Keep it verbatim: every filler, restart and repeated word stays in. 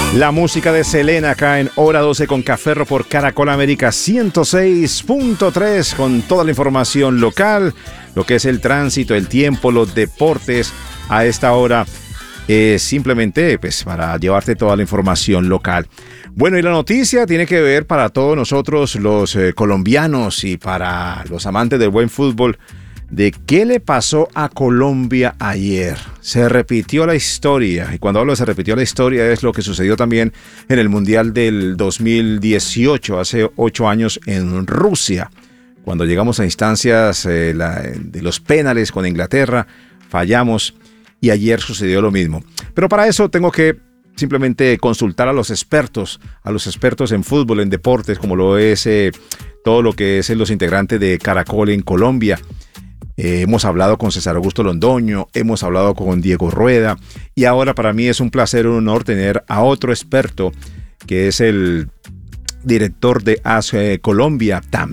La música de Selena acá en Hora doce con Café por Caracol América ciento seis punto tres con toda la información local, lo que es el tránsito, el tiempo, los deportes a esta hora, eh, simplemente pues para llevarte toda la información local. Bueno, y la noticia tiene que ver para todos nosotros los eh, colombianos y para los amantes del buen fútbol, de qué le pasó a Colombia ayer. Se repitió la historia, y cuando hablo de se repitió la historia es lo que sucedió también en el Mundial del dos mil dieciocho, hace ocho años en Rusia, cuando llegamos a instancias eh, la, de los penales con Inglaterra, fallamos y ayer sucedió lo mismo. Pero para eso tengo que simplemente consultar a los expertos, a los expertos en fútbol, en deportes, como lo es eh, todo lo que es los integrantes de Caracol en Colombia. Eh, hemos hablado con César Augusto Londoño, hemos hablado con Diego Rueda y ahora para mí es un placer, un honor tener a otro experto que es el director de A S E Colombia, también